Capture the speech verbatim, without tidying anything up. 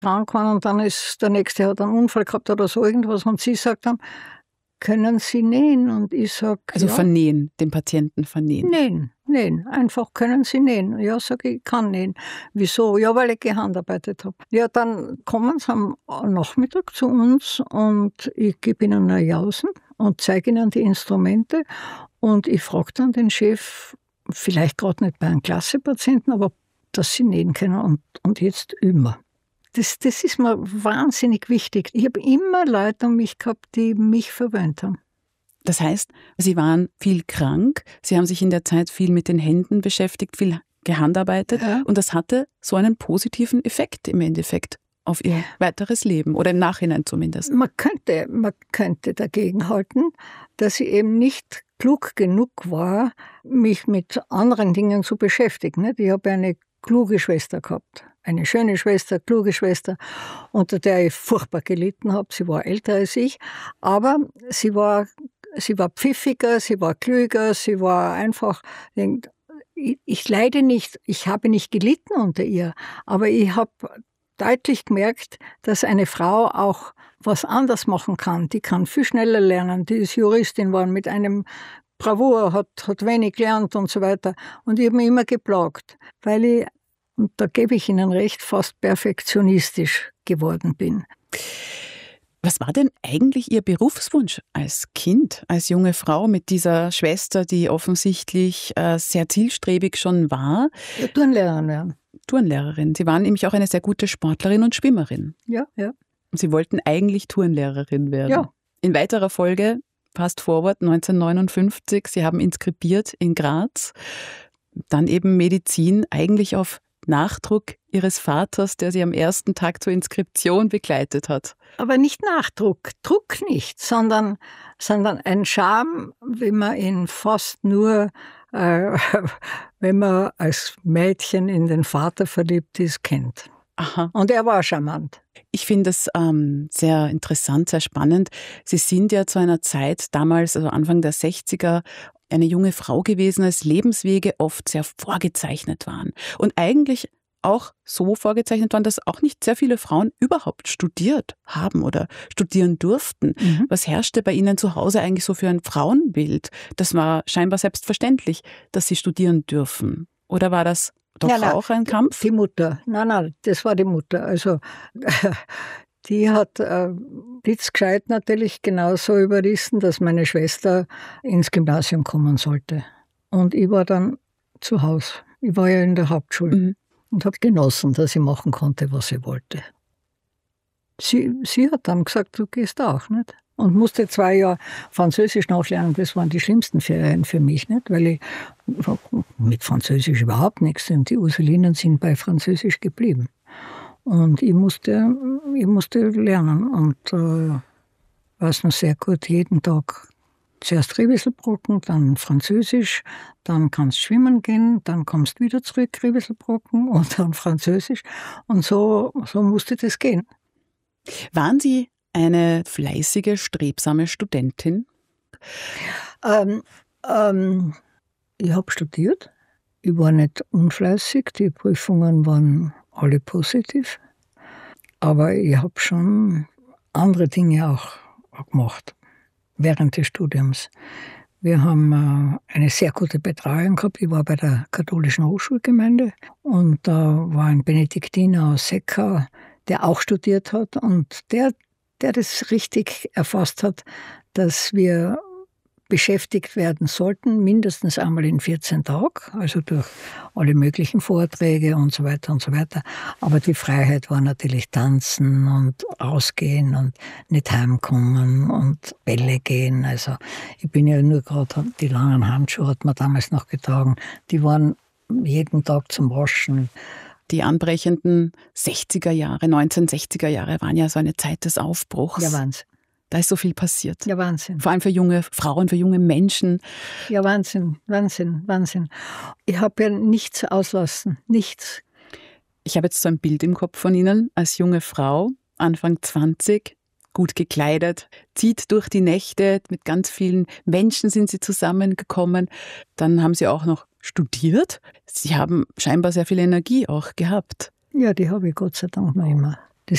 krank waren und dann ist der Nächste hat einen Unfall gehabt oder so irgendwas und sie sagt dann, können Sie nähen? Und ich sage, Also ja. vernähen, den Patienten vernähen. Nähen, nähen. Einfach können Sie nähen. Ja, sage ich, ich kann nähen. Wieso? Ja, weil ich gehandarbeitet habe. Ja, dann kommen Sie am Nachmittag zu uns und ich gebe Ihnen eine Jausen und zeige Ihnen die Instrumente und ich frage dann den Chef, vielleicht gerade nicht bei einem Klassepatienten, aber dass Sie nähen können und, und jetzt üben wir. Das, das ist mir wahnsinnig wichtig. Ich habe immer Leute um mich gehabt, die mich verwöhnt haben. Das heißt, Sie waren viel krank, Sie haben sich in der Zeit viel mit den Händen beschäftigt, viel gehandarbeitet Ja. und das hatte so einen positiven Effekt im Endeffekt auf Ihr weiteres Leben oder im Nachhinein zumindest. Man könnte, man könnte dagegenhalten, dass ich eben nicht klug genug war, mich mit anderen Dingen zu beschäftigen. Nicht? Ich habe eine kluge Schwester gehabt. Eine schöne Schwester, kluge Schwester, unter der ich furchtbar gelitten habe. Sie war älter als ich, aber sie war, sie war pfiffiger, sie war klüger, sie war einfach, ich, ich leide nicht, ich habe nicht gelitten unter ihr, aber ich habe deutlich gemerkt, dass eine Frau auch was anders machen kann. Die kann viel schneller lernen, die ist Juristin geworden mit einem Bravour, hat, hat wenig gelernt und so weiter. Und ich habe mich immer geplagt, weil ich, und da gebe ich Ihnen recht, fast perfektionistisch geworden bin. Was war denn eigentlich Ihr Berufswunsch als Kind, als junge Frau mit dieser Schwester, die offensichtlich äh, sehr zielstrebig schon war? Ja, Turnlehrerin werden. Turnlehrerin. Sie waren nämlich auch eine sehr gute Sportlerin und Schwimmerin. Ja, ja. Sie wollten eigentlich Turnlehrerin werden. Ja. In weiterer Folge, fast forward, neunzehnhundertneunundfünfzig, Sie haben inskribiert in Graz, dann eben Medizin, eigentlich auf Nachdruck Ihres Vaters, der Sie am ersten Tag zur Inskription begleitet hat. Aber nicht Nachdruck, Druck nicht, sondern, sondern ein Charme, wie man ihn fast nur, äh, wenn man als Mädchen in den Vater verliebt ist, kennt. Aha. Und er war charmant. Ich finde es ähm, sehr interessant, sehr spannend. Sie sind ja zu einer Zeit, damals, also Anfang der sechziger, eine junge Frau gewesen, als Lebenswege oft sehr vorgezeichnet waren. Und eigentlich auch so vorgezeichnet waren, dass auch nicht sehr viele Frauen überhaupt studiert haben oder studieren durften. Mhm. Was herrschte bei Ihnen zu Hause eigentlich so für ein Frauenbild? Das war scheinbar selbstverständlich, dass Sie studieren dürfen. Oder war das doch ja, auch ein Kampf? Die Mutter. Nein, nein, das war die Mutter. Also die hat äh, blitzgescheit natürlich genauso überrissen, dass meine Schwester ins Gymnasium kommen sollte. Und ich war dann zu Hause. Ich war ja in der Hauptschule mhm. und habe genossen, dass ich machen konnte, was ich wollte. Sie, sie hat dann gesagt, du gehst auch, nicht? Und musste zwei Jahre Französisch nachlernen. Das waren die schlimmsten Ferien für mich, nicht? Weil ich mit Französisch überhaupt nichts. Und die Ursulinen sind bei Französisch geblieben. Und ich musste, ich musste lernen. Und äh, weiß noch sehr gut, jeden Tag zuerst Rehwisselbrocken, dann Französisch, dann kannst du schwimmen gehen, dann kommst du wieder zurück, Rehwisselbrocken und dann Französisch. Und so, so musste das gehen. Waren Sie eine fleißige, strebsame Studentin? Ähm, ähm, ich habe studiert. Ich war nicht unfleißig. Die Prüfungen waren alle positiv. Aber ich habe schon andere Dinge auch, auch gemacht während des Studiums. Wir haben äh, eine sehr gute Betreuung gehabt. Ich war bei der katholischen Hochschulgemeinde und da war ein Benediktiner aus Seckau, der auch studiert hat und der der das richtig erfasst hat, dass wir beschäftigt werden sollten, mindestens einmal in vierzehn Tagen, also durch alle möglichen Vorträge und so weiter und so weiter. Aber die Freiheit war natürlich tanzen und ausgehen und nicht heimkommen und Bälle gehen. Also ich bin ja nur gerade, die langen Handschuhe hat man damals noch getragen, die waren jeden Tag zum Waschen. Die anbrechenden sechziger Jahre, neunzehnhundertsechziger Jahre waren ja so eine Zeit des Aufbruchs. Ja, Wahnsinn. Da ist so viel passiert. Ja, Wahnsinn. Vor allem für junge Frauen, für junge Menschen. Ja, Wahnsinn, Wahnsinn, Wahnsinn. Ich habe ja nichts auslassen, nichts. Ich habe jetzt so ein Bild im Kopf von Ihnen als junge Frau, Anfang zwanzig, gut gekleidet, zieht durch die Nächte, mit ganz vielen Menschen sind Sie zusammengekommen. Dann haben Sie auch noch studiert. Sie haben scheinbar sehr viel Energie auch gehabt. Ja, die habe ich Gott sei Dank noch immer.